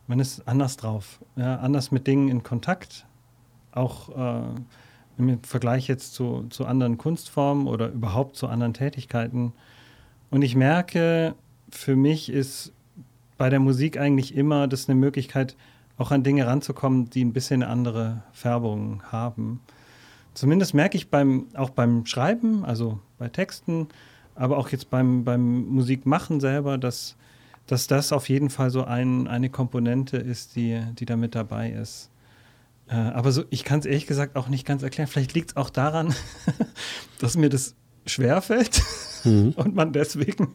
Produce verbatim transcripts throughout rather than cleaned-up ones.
man ist anders drauf, ja, anders mit Dingen in Kontakt, auch äh, im Vergleich jetzt zu, zu anderen Kunstformen oder überhaupt zu anderen Tätigkeiten. Und ich merke, für mich ist bei der Musik eigentlich immer das eine Möglichkeit, auch an Dinge ranzukommen, die ein bisschen eine andere Färbung haben. Zumindest merke ich beim, auch beim Schreiben, also bei Texten, aber auch jetzt beim, beim Musikmachen selber, dass, dass das auf jeden Fall so ein, eine Komponente ist, die, die da mit dabei ist. Äh, aber so, ich kann es ehrlich gesagt auch nicht ganz erklären. Vielleicht liegt es auch daran, dass mir das schwerfällt mhm. und man deswegen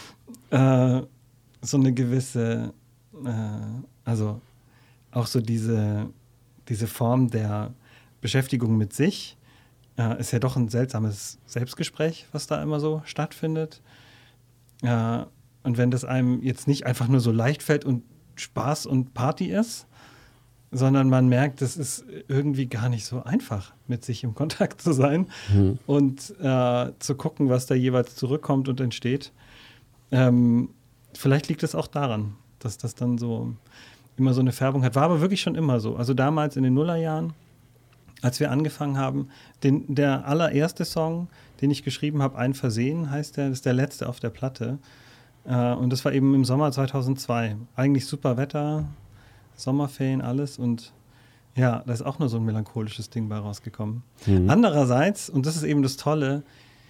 äh, so eine gewisse, äh, also auch so diese, diese Form der Beschäftigung mit sich, äh, ist ja doch ein seltsames Selbstgespräch, was da immer so stattfindet. Äh, und wenn das einem jetzt nicht einfach nur so leicht fällt und Spaß und Party ist, sondern man merkt, es ist irgendwie gar nicht so einfach, mit sich im Kontakt zu sein mhm. und äh, zu gucken, was da jeweils zurückkommt und entsteht. Ähm, vielleicht liegt es auch daran, dass das dann so immer so eine Färbung hat. War aber wirklich schon immer so. Also damals in den Nullerjahren, als wir angefangen haben, den, der allererste Song, den ich geschrieben habe, Ein Versehen heißt der, das ist der letzte auf der Platte. Äh, und das war eben im Sommer zweitausendzwei. Eigentlich super Wetter, Sommerferien, alles. Und ja, da ist auch nur so ein melancholisches Ding bei rausgekommen. Mhm. Andererseits, und das ist eben das Tolle,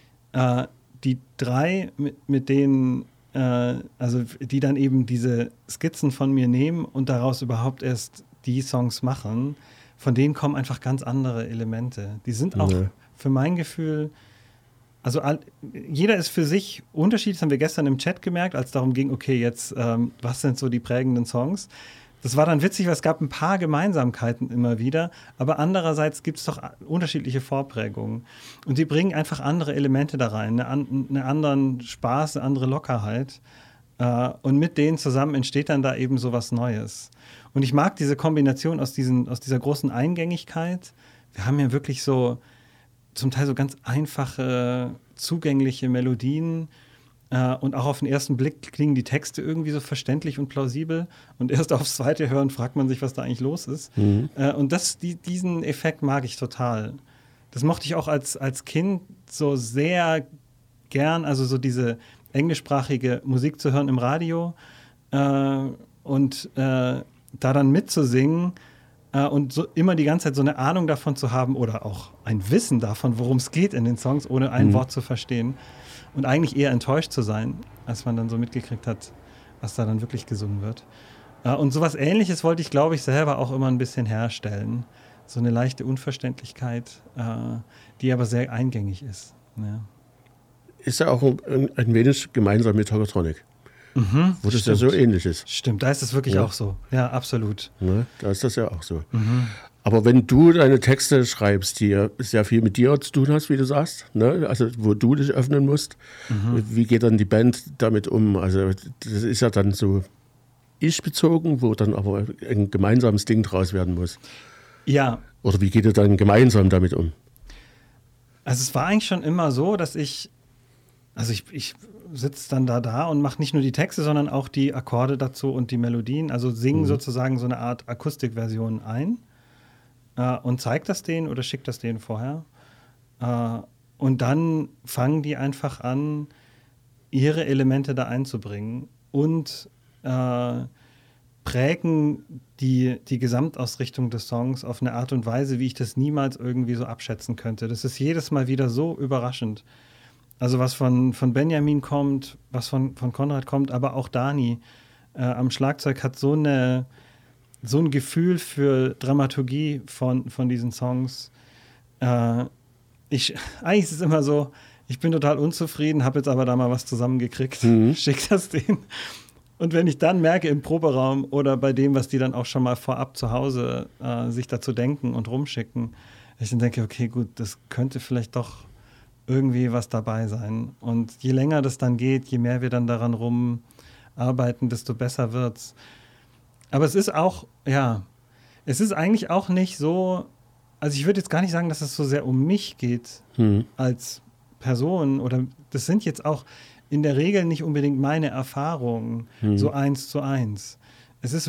äh, die drei, mit, mit denen, äh, also die dann eben diese Skizzen von mir nehmen und daraus überhaupt erst die Songs machen, von denen kommen einfach ganz andere Elemente. Die sind auch nee. für mein Gefühl, also all, jeder ist für sich unterschiedlich, das haben wir gestern im Chat gemerkt, als es darum ging, okay, jetzt, ähm, was sind so die prägenden Songs? Das war dann witzig, weil es gab ein paar Gemeinsamkeiten immer wieder, aber andererseits gibt es doch unterschiedliche Vorprägungen. Und die bringen einfach andere Elemente da rein, eine, an, einen anderen Spaß, eine andere Lockerheit. Äh, und mit denen zusammen entsteht dann da eben so was Neues. Und ich mag diese Kombination aus, diesen, aus dieser großen Eingängigkeit. Wir haben ja wirklich so zum Teil so ganz einfache, zugängliche Melodien. Uh, und auch auf den ersten Blick klingen die Texte irgendwie so verständlich und plausibel. Und erst aufs zweite Hören fragt man sich, was da eigentlich los ist. Mhm. Uh, und das, die, diesen Effekt mag ich total. Das mochte ich auch als, als Kind so sehr gern, also so diese englischsprachige Musik zu hören im Radio uh, und uh, da dann mitzusingen uh, und so immer die ganze Zeit so eine Ahnung davon zu haben oder auch ein Wissen davon, worum es geht in den Songs, ohne ein mhm. Wort zu verstehen. Und eigentlich eher enttäuscht zu sein, als man dann so mitgekriegt hat, was da dann wirklich gesungen wird. Und sowas Ähnliches wollte ich, glaube ich, selber auch immer ein bisschen herstellen. So eine leichte Unverständlichkeit, die aber sehr eingängig ist. Ja. Ist ja auch ein, ein wenig gemeinsam mit Tokotronic. Mhm, wo das ja so ähnlich ist. Stimmt, da ist es wirklich ja. auch so. Ja, absolut. Ja, da ist das ja auch so. Mhm. Aber wenn du deine Texte schreibst, die ja sehr viel mit dir zu tun hast, wie du sagst, ne? Also wo du dich öffnen musst, mhm. wie geht dann die Band damit um? Also das ist ja dann so ich-bezogen, wo dann aber ein gemeinsames Ding draus werden muss. Ja. Oder wie geht ihr dann gemeinsam damit um? Also es war eigentlich schon immer so, dass ich, also ich, ich sitze dann da da und mache nicht nur die Texte, sondern auch die Akkorde dazu und die Melodien, also singe mhm. sozusagen so eine Art Akustikversion ein. Uh, und zeigt das denen oder schickt das denen vorher. Uh, und dann fangen die einfach an, ihre Elemente da einzubringen und uh, prägen die, die Gesamtausrichtung des Songs auf eine Art und Weise, wie ich das niemals irgendwie so abschätzen könnte. Das ist jedes Mal wieder so überraschend. Also was von, von Benjamin kommt, was von, von Konrad kommt, aber auch Dani uh, am Schlagzeug hat so eine so ein Gefühl für Dramaturgie von, von diesen Songs. Äh, ich, eigentlich ist es immer so, ich bin total unzufrieden, habe jetzt aber da mal was zusammengekriegt, mhm. schick das denen. Und wenn ich dann merke im Proberaum oder bei dem, was die dann auch schon mal vorab zu Hause äh, sich dazu denken und rumschicken, ich dann denke, okay, gut, das könnte vielleicht doch irgendwie was dabei sein. Und je länger das dann geht, je mehr wir dann daran rumarbeiten, desto besser wird's. Aber es ist auch, ja, es ist eigentlich auch nicht so, also ich würde jetzt gar nicht sagen, dass es so sehr um mich geht hm. als Person oder das sind jetzt auch in der Regel nicht unbedingt meine Erfahrungen hm. so eins zu eins. Es ist